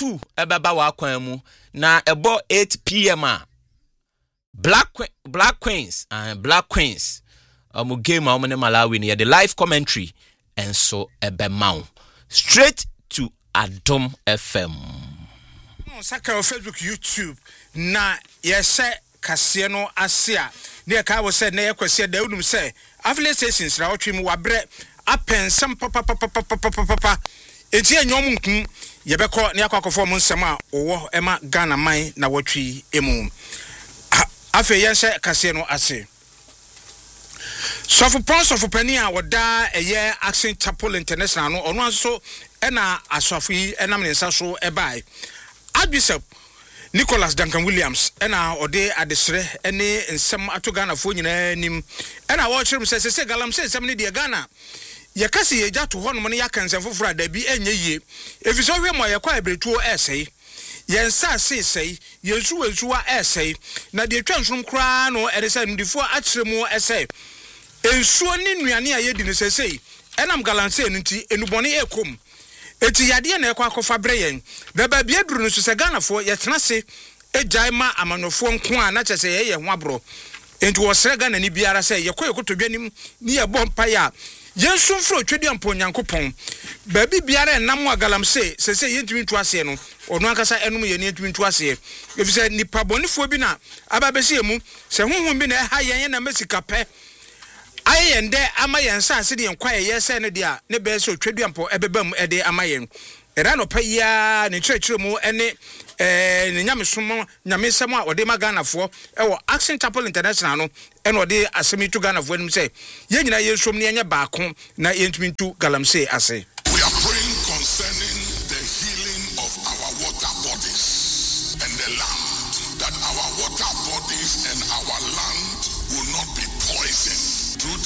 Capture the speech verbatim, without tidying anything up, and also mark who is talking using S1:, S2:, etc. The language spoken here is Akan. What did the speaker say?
S1: two ebeba wa kwan mu na ebo eight p m a Black Black Queens and uh, Black Queens um game um ne Malawi near the live commentary and so ebemau straight to Adom F M.
S2: Saka on Facebook, YouTube na yese kase no ase a ne ka wo se na yekwese da unum se afle stations ra otwe mu wabre apensam papa papa papa papa enti enyom nkun yebekọ ne akwakofo mu nsem a owo ema Ghana man na watwi emu afi yese kase no ase Sofu Pons of Penia woda eye Action Chapel International no ono so ena asofu yi enam ne nsa so ebai Archbishop Nicholas Duncan Williams ena ode adesre ene nsem ato Ghana fo nyina nim ena wo kyerem se se galam se nsem ne de Ghana ye kase ye gya to ho no ne yakansen foforo da bi enye yie efiso hwe mo ye kwa ebretuo esei ye nsa se sei ye nsu ensuwa esei na de twansom kra no edese ndifo akyeremu esei ensuo ni nuane a yedi ne sesei enam galanse nti enubone ekom eti yade na ekwa akofa breyen da ba bia duru no so se Ganafo ye tenase ejai ma amanofo nko a na chese ye ye ho abro enti wo sere Gana ni biara se ye koye kotodwanim ni ye bompa ya yensu mfro twedi ampo Nyankopon ba bi biara enam wa galamse sese ye ntimi ntu ase no ono akasa enum ye ne ntimi ntu ase efise nipa bonifo bi na ababese emu se honhom bi na ha yen na mesika pe ayende amayen sanse de enkwaye yese ne dia ne be so twaduampo ebebam ede amayen era no paya ne kyerɛkyerɛ mu ene eh ne nyamesom nyamesam a ode maganafo ewo Action Chapel International no ene ode asemi to Ganafo anim sɛ ye nyina yensom ne enye baako na yentumi ntu galamse ase.
S3: We are praying concerning the healing of our water bodies and the land, that our water bodies and our land